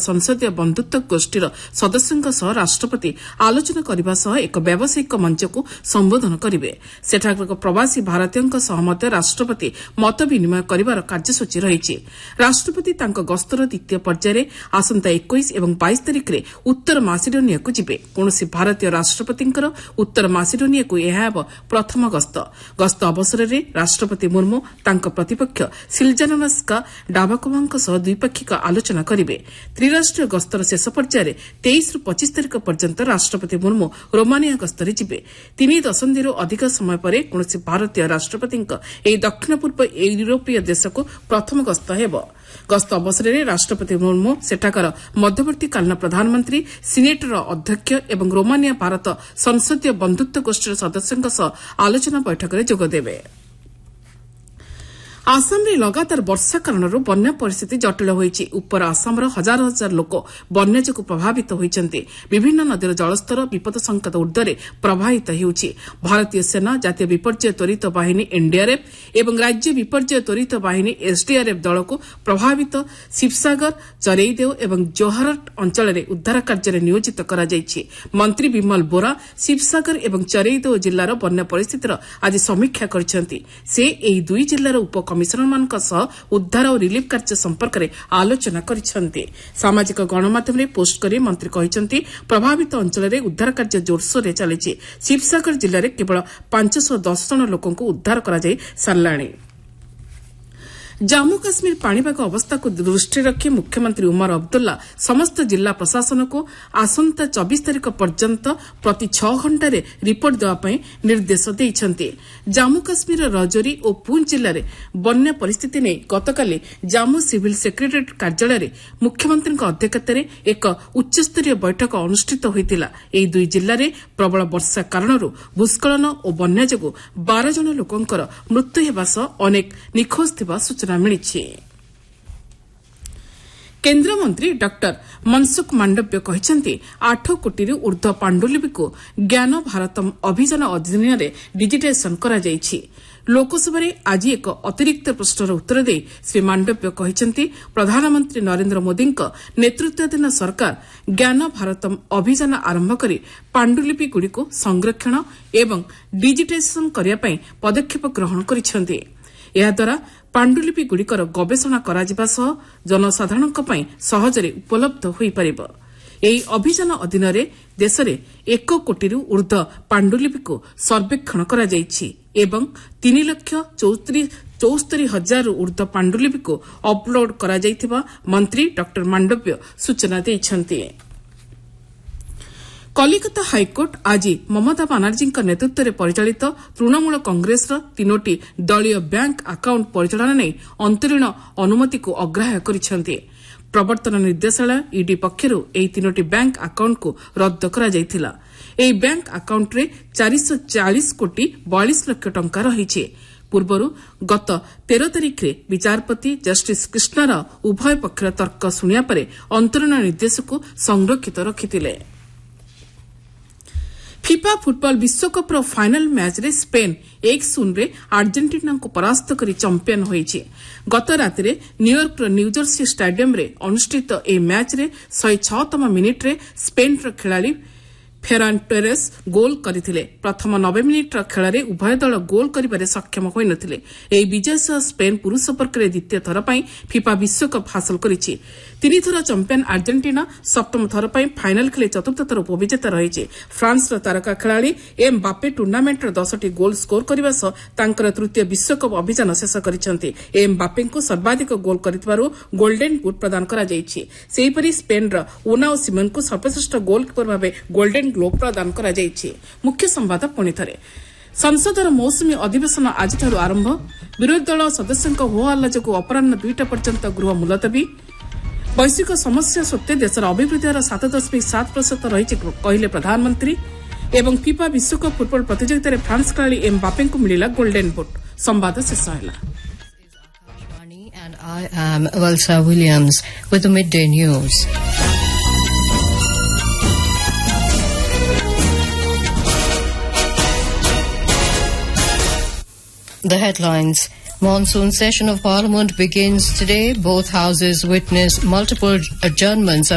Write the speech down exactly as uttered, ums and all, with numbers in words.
संसदीय बंधुत्व गोष्ठीर सदस्यों सह राष्ट्रपति आलोचना करने सह एक व्यावसायिक मंच को संबोधन करेंगे। सेठाकर प्रवासी भारतीयों सह मध्य राष्ट्रपति मत विनिमय कर कार्यसूची रही। राष्ट्रपति तांको गस्तर द्वितीय पर्यायर आसंता इक्कीस और बाईस तारिख में उत्तर मासिडोनिया को जिबे। कौनसी भारतीय राष्ट्रपतिंकर उत्तर मासिडोनिया को यह हेब प्रथम गस्त। गस्त अवसर में राष्ट्रपति मुर्मू तांको प्रतिपक्ष सिल्जानोस्का डाबाकोवांक सह द्विपाक्षिक आलोचना करेंगे। त्रिराष्ट्रीय गस्तर शेष पर्यायर तेईस रु पच्चीस तारिख पर्यंत राष्ट्रपति मुर्मू रोमानिया गस्तर जिबे। तीन दशंधि अधिक समय पर कौनसी भारतीय राष्ट्रपति दक्षिण पूर्व यूरोपीय देश को प्रथम गस्त हेब। गस्त अवसर में राष्ट्रपति मुर्मू सेठाकर मध्यवर्तीकालीन प्रधानमंत्री सिनेटर अध्यक्ष एवं रोमानिया भारत संसदीय बंधुत्व गोष्ठीर सदस्यों सह आलोचना बैठक में जोगदेवे। आसाम में लगातार वर्षा कारण बन्या परिस्थिति जटिल होईछि। उपर आसामर हजार हजार लोक बन्या जोगु प्रभावित होइछन्ति। विभिन्न नदीर जलस्तर विपद संकेत ऊर्ध्वरे प्रवाहित हेउछि। भारतीय सेना, जातीय विपर्यय त्वरित बाहिनी एनडीआरएफ एवं राज्य विपर्यय त्वरित बाहिनी एसडीआरएफ दल को प्रभावित शिवसागर, चरेईदेव एवं जोहारट अंचल में उद्धार कार्य नियोजित करा जायछि। मंत्री विमल बोरा शिवसागर एवं चरेईदेव जिल्लार बन्या परिस्थितिर आज समीक्षा करिसेंति। से एही दुई जिल्लार उप कमिशनर मानक सह उद्धार और रिलीफ कार्य संपर्क में आलोचना करिसेंति। सामाजिक गणमाध्यम पोस्ट कर मंत्री कहिसेंति प्रभावित अंचल में उद्धार कार्य जोरसोर चलिछि। शिवसागर जिले में केवल पांच सौ दस जन लोकों को उद्धार करा जाय सारलाणी। जम्मू काश्मीर पाणीपाग अवस्था को दृष्टि रखी मुख्यमंत्री उमर अब्दुल्ला समस्त जिला प्रशासन को आसंता चौबीस तारिख पर्यंत प्रति छह घंटे रिपोर्ट देवाई निर्देश देइछन्ति। जम्मू काश्मीर रजौरी और पूंछ जिले में बन्या परिस्थिति नहीं गतकाली जम्मू सिविल सेक्रेटारिएट कार्यालय में मुख्यमंत्री अध्यक्षतार एक उच्चस्तरीय बैठक अनुष्ठित होइतिला। एही दुई जिले में प्रबल वर्षा कारण भूस्खलन और बन्या जोगु बारह जन लोकंकर मृत्यु हेबा सह अनेक निखोज थिबा सूचना मिलिछि। केन्द्रमंत्री डॉक्टर मनसुख मांडव्य कहते आठ कोटी ऊर्ध्व पांडुलिपि को ज्ञान भारतम अभियान अधीन डिजिटाइजेशन करा जायछि। लोकसभा आज एक अतिरिक्त प्रश्नर उत्तर दे श्री मांडव्य कहते प्रधानमंत्री नरेंद्र मोदी नेतृत्वाधीन सरकार ज्ञान भारतम अभियान आरंभ कर पांडुलिपि गुड़िक संरक्षण एवं डिजिटाइजेशन करने पदक्षेप ग्रहण करिसेंति। एहाद्वारा पांडुलिपि गुड़िकर गवेषणा कराजिबा सह जनसाधारणक पई सहजरे उपलब्ध होई परिबो। एही अभियान अधीन देश में एक कोटी ऊर्ध्व पांडुलिपि को सर्वेक्षण करा जायछि एवं तीन लक्ष चौस्तरी हजार ऊर्ध्व पांडुलिपि को अपलोड करा जायथिबा मंत्री डॉक्टर मांडव्य सूचना दैछन्ति। कलिकता हाइकोर्ट आज ममता बानार्जी नेतृत्व में परिचालित तृणमूल कांग्रेस तीनोटी दलीय बैंक आकाउंट परिचालन नहीं अंतरीण अनुमति को अग्राह्य करिसेंति। प्रवर्तन निर्देशालय ईडी पक्षर एही तीनोटी बैंक आकाउंट को रद्द करा जायथिला। एही बैंक आकाउंट रे चार सौ चालीस कोटी बयालीस लाख टंका रहिछि। पूर्वरु गत तेरह तारिख में विचारपति जस्टिस कृष्णा राव उभय पक्षर तर्क शुणिया परे अंतरीण निर्देश को संरक्षित रखिथिले। फिफा फुटबॉल विश्वकप फाइनल मैच रे स्पेन एक शून्य अर्जेंटीना को परास्त कर चैंपियन होइछि। गत राति रे न्यूयॉर्क न्यूजर्सी स्टेडियम रे अनुष्ठित ए मैच रे एक सौ छह तम मिनिट रे स्पेन र खिलाड़ी फेरान टोरेस गोल करथिले। प्रथम नब्बे मिनिट खेल में उभय दल गोल करिबारे सक्षम होई नथिले। एही विजय सह स्पेन पुरुष वर्ग में द्वितीय थर पर फिफा विश्वकप हासिल करिछि। तीन थर चैंपियन अर्जेंटीना सप्तम थर पर फाइनल खेले चतुर्थ थर उपविजेता रहिछि। फ्रांस तारका खिलाड़ी एम बापे टूर्नामेंट दसटी गोल स्कोर करने सह तांकर तृतीय विश्वकप अभियान शेष करिसेंति। एम बापे को सर्वाधिक गोल करितबारु गोल्डन बुट प्रदान करा जायछि। सेहिपरि स्पेन र उनाओ सिमोन को सर्वश्रेष्ठ गोलकीपर भाव गोल्डन ग्लोब प्रदान करा जायछि। मुख्य संवाद पुणी थरे संसदर मौसुमी अधिवेशन आज आरंभ। विरोधी दल सदस्यों हो हल्ला जो अपराह दुईटा पर्यंत गृह मुलतवी। वैश्विक समस्या सत्वे देशर अभिवृद्धि हार सात दशमिक सात प्रतिशत रही कहले प्रधानमंत्री। एवं फिफा विश्वकप फुटबल प्रतियोगिता में फ्रांस खिलाड़ी एम बापे को मिला गोल्डन बुट। संवाद शेष है। And I am Valsa Williams with the midday news. The headlines. Monsoon session of Parliament begins today. Both houses witness multiple adjournments